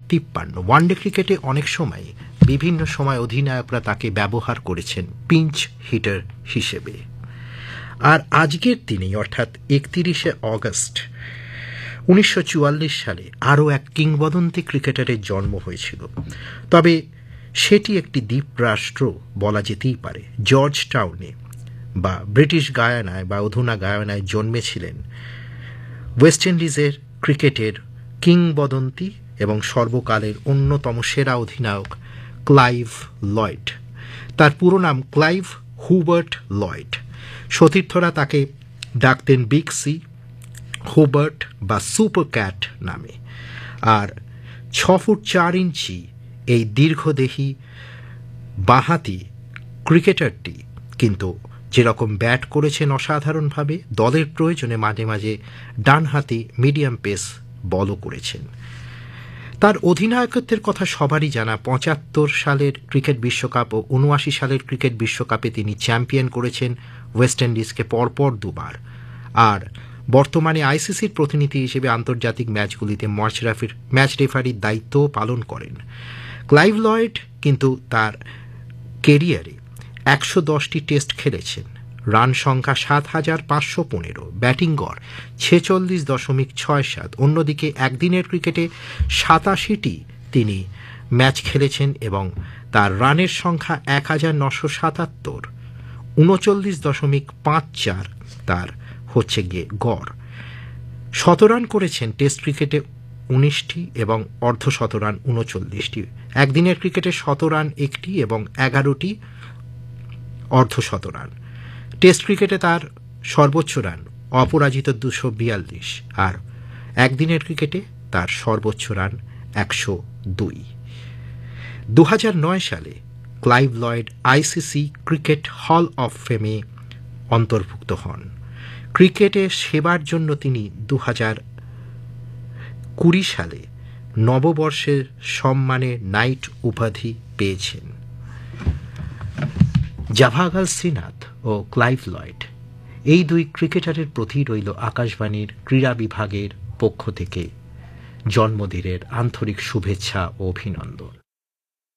53। One day ক্রিকেটে অনেক সময় বিভিন্ন সময় অধিনায়করা তাকে ব্যবহার করেছেন পিঞ্চ হিটার হিসেবে। আর আজকের দিনেই অর্থাৎ 31শে অগস্ট 1944 সালে আরও এক কিংবদন্তি ক্রিকেটারের জন্ম হয়েছিল। তবে সেটি একটি দ্বীপরাষ্ট্র বলা যেতেই পারে। জর্জ টাউনে বা ব্রিটিশ গায়ানায় বা অধুনা গায়ানায় জন্মেছিলেন ওয়েস্ট ইন্ডিজের ক্রিকেটের কিংবদন্তি এবং সর্বকালের অন্যতম সেরা অধিনায়ক ক্লাইভ লয়েড। তার পুরো নাম ক্লাইভ হুবার্ট লয়েড। সতীর্থরা তাকে ডাকতেন বিগ সি, হুবার্ট বা সুপার ক্যাট নামে। আর 6 ফুট 4 ইঞ্চি এই দীর্ঘদেহী বাঁহাতি ক্রিকেটারটি কিন্তু যেরকম ব্যাট করেছেন অসাধারণভাবে, দলের প্রয়োজনে মাঝে মাঝে ডানহাতি মিডিয়াম পেস বলও করেছেন। তার অধিনায়কত্বের কথা সবারই জানা। 75 সালের ক্রিকেট বিশ্বকাপ ও 79 সালের ক্রিকেট বিশ্বকাপে তিনি চ্যাম্পিয়ন করেছেন ওয়েস্ট ইন্ডিজকে পরপর দুবার। আর বর্তমানে আইসিসির প্রতিনিধি হিসেবে আন্তর্জাতিক ম্যাচগুলিতে ম্যাচ রেফারির দায়িত্বও পালন করেন। ক্লাইভ লয়েড কিন্তু তার কেরিয়ারে 110টি টেস্ট খেলেছেন, রান সংখ্যা 7,515, ব্যাটিং গড় 46.67। অন্যদিকে একদিনের ক্রিকেটে 87টি তিনি ম্যাচ খেলেছেন এবং তার রানের সংখ্যা 1,977, 39.54 তার হচ্ছে গিয়ে গড়। শতরান করেছেন টেস্ট ক্রিকেটে 19টি এবং অর্ধশতরান 39টি। একদিনের ক্রিকেটে শতরান 1টি এবং 11টি অর্ধশতরান। টেস্ট ক্রিকেটে তার সর্বোচ্চ রান অপরাজিত 242, আর একদিনের ক্রিকেটে তার সর্বোচ্চ রান 102। 2009 সালে Clive Lloyd ICC cricket hall of ফেমে অন্তর্ভুক্ত হন। ক্রিকেটে সেবার জন্য তিনি 2020 সালে নববর্ষের সম্মানে নাইট উপাধি পেয়েছেন। জাভাগল শ্রীনাথ ও ক্লাইভ লয়েড এই দুই ক্রিকেটারের প্রতি রইল আকাশবাণীর ক্রীড়া বিভাগের পক্ষ থেকে জন্মদিনের আন্তরিক শুভেচ্ছা ও অভিনন্দন।